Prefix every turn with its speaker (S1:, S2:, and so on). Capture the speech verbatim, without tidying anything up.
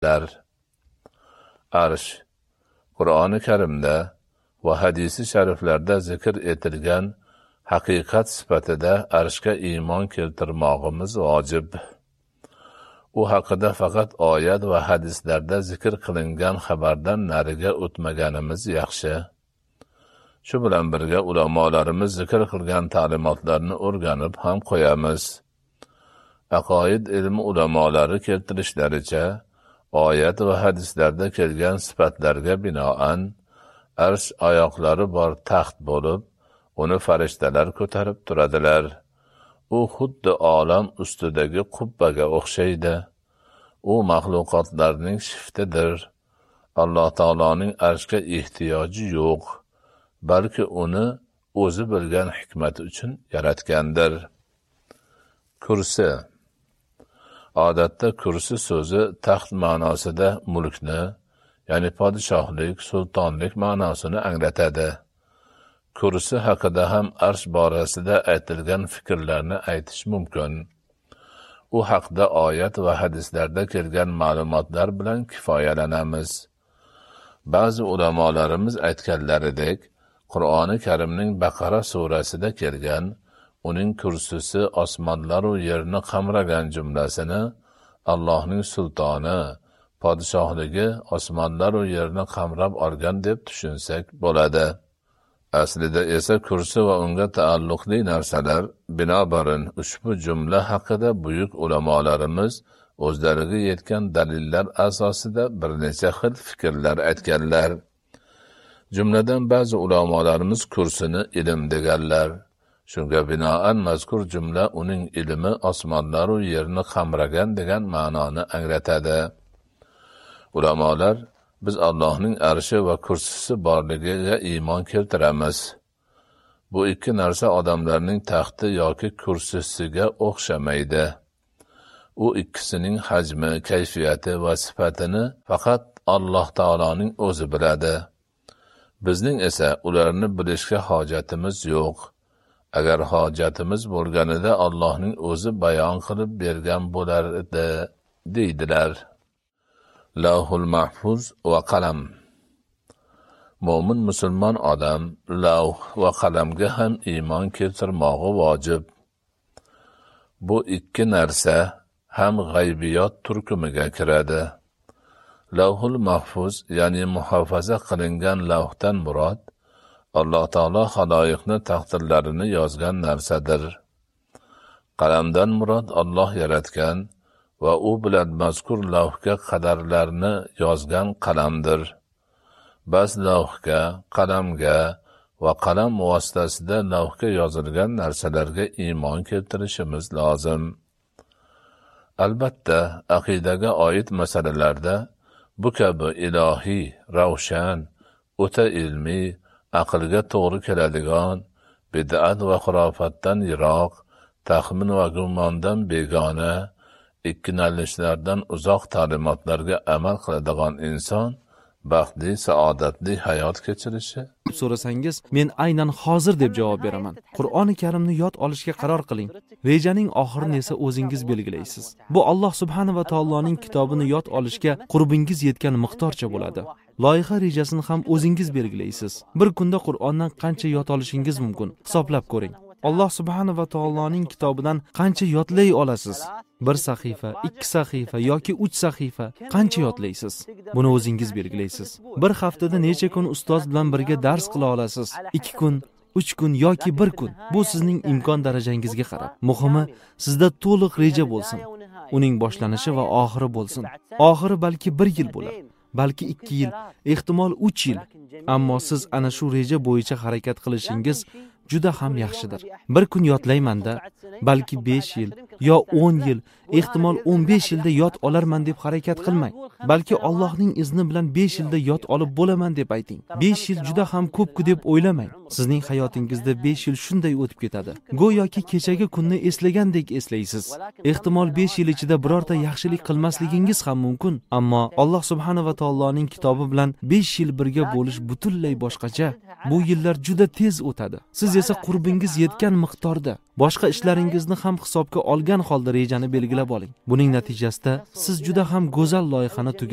S1: Arsh Qur'oni Karimda va hadisi shariflarda zikr etilgan haqiqat sifatida arshga iymon keltirmog'imiz vojib. U haqida faqat oyat va hadislarda zikr qilingan xabardan nariga o'tmaganimiz yaxshi. Shu bilan birga ulamolarimiz zikr qilgan ta'limotlarni o'rganib ham qo'yamiz. Aqoid ilmi ulamolari keltirishlaricha, oyat va hadislarda kelgan sifatlarga binoan arsh oyoqlari bor taxt bo'lib, uni farishtalar ko'tarib turadilar. U xuddi olam ustidagi qubbaga o'xshaydi. U maxluqotlarning shiftidir. Alloh taoloning arshga ehtiyoji yo'q, balki uni o'zi bilgan hikmati uchun yaratgandir. Kursi Odatda kursi so'zi taxt ma'nosida mulkni, ya'ni podshohlik, sultonlik ma'nosini anglatadi. Kursi haqida ham arsh borasida aytilgan fikrlarni aytish mumkin. U haqda oyat va hadislarda kelgan ma'lumotlar bilan kifoyalanamiz. Ba'zi ulamolarimiz aytganlaridek, Qur'oni Karimning Baqara surasida kelgan uning kursisi osmonlar va yerni qamragan jumlasini Allohning sultoni, podshohligi osmonlar va yerni qamrab olgan deb tushunsak bo'ladi. Aslida esa kursi va unga taalluqli narsalar. Binobarin ushbu jumla haqida buyuk ulamolarimiz o'zlariga yetgan dalillar asosida bir necha xil fikrlar aytganlar. Jumladan ba'zi ulamolarimiz kursini ilm deganlar. Shunga binoan mazkur jumla uning ilmi osmonlar va yerni qamragan degan ma'noni anglatadi. Ulamolar biz Allohning arshi va kursisi borligiga iymon keltiramiz. Bu ikki narsa odamlarning taxti yoki kursisiga o'xshamaydi. U ikkisining hajmi, kayfiyati va sifatini faqat Alloh taoloning o'zi biladi. Bizning esa ularni bilishga hojatimiz yo'q. Agar hojatimiz bo'lganida Allohning o'zi bayon qilib bergan bo'lardi, deydilar. Lavhul mahfuz va qalam. Mo'min musulmon odam lavh va qalamga ham iymon keltirmog'i vojib. Bu ikki narsa ham g'aybiyot turkumiga kiradi. Lavhul mahfuz, ya'ni muhofaza qilingan lavhdan murod Alloh taolo xaloyiqni taqdirlarini yozgan narsadir. Qalamdan murod Alloh yaratgan va u bilan mazkur lavhga qadarlarni yozgan qalamdir. Bas lavhga, qalamga va qalam vositasida lavhga yozilgan narsalarga iymon keltirishimiz lozim. Albatta, aqidaga oid masalalarda bu kabi ilohiy, ravshan, o'ta ilmiy, aqlga to'g'ri keladigan, bid'at va xurofatdan yiroq, taxmin va gumondan begona, ikkilanishlardan uzoq ta'limotlarga amal qiladigan inson baxtli, saodatli hayot kechirishi.
S2: So'rasangiz, men aynan hozir deb javob beraman. Qur'oni Karimni yod olishga qaror qiling. Rejaning oxirini esa o'zingiz belgilaysiz. Bu Alloh subhanahu va taoloning kitobini yod olishga qurbingiz yetgan miqdorcha bo'ladi. Loyiha rejasini ham o'zingiz belgilaysiz. Bir kunda Qur'ondan qancha yod olishingiz mumkin? Hisoblab ko'ring. Alloh subhanahu va taoloning kitobidan qancha yodlay olasiz? Bir sahifa, ikki sahifa yoki uch sahifa qancha yodlaysiz? Buni o'zingiz belgilaysiz. Bir haftada necha kun ustoz bilan birga dars qila olasiz? ikki kun, uch kun yoki bir kun. Bu sizning imkon darajangizga qarab. Muhimi, sizda to'liq reja bo'lsin. Uning boshlanishi va oxiri bo'lsin. Oxiri balki bir yil bo'lar, balki ikki yil, ehtimol uch yil. Ammo siz ana shu reja bo'yicha harakat qilishingiz juda ham yaxshidir. Bir kun yodlaymanda, balki besh yil yo o'n yil, ehtimol o'n besh yilda yod olarman deb harakat qilmang. Balki Allohning izni bilan besh yilda yod olib bo'laman deb ayting. besh yil juda ham ko'p-ku deb o'ylamang. Sizning hayotingizda besh yil shunday o'tib ketadi. Go'yoki kechagi kunni eslagandek eslaysiz. Ehtimol besh yil ichida birorta yaxshilik qilmasligingiz ham mumkin, ammo Alloh subhanahu va taoloning kitobi bilan besh yil birga bo'lish butunlay boshqacha. Bu yillar juda tez o'tadi. Siz esa qurbingiz yetgan miqdorda boshqa ishlaringizni ham hisobga olgan holda rejani belgilab oling. Buning natijasida siz juda ham go'zal loyihani